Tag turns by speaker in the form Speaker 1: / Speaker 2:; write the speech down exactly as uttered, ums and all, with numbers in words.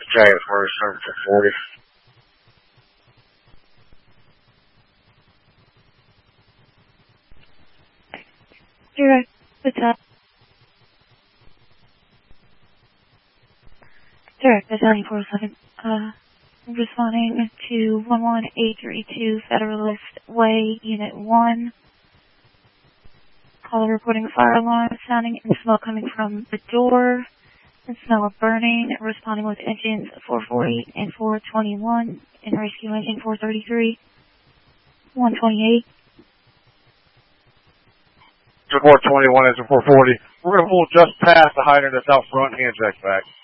Speaker 1: James First, number four forty.
Speaker 2: Direct, battalion. Direct, battalion four oh seven. Uh, responding to one one eight three two Federalist Way, Unit one. Caller reporting fire alarm sounding and smoke coming from the door. The smell of burning. Responding with engines four forty and four twenty-one and rescue engine four thirty-three. one twenty-eight.
Speaker 1: four twenty-one, engine four forty. We're going to pull just past the hydrant that's out front, hand check back.